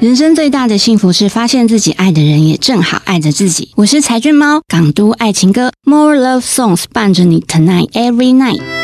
人生最大的幸福是发现自己爱的人也正好爱着自己。我是柴俊猫，港都爱情歌 More Love Songs 伴着你 Tonight Every Night。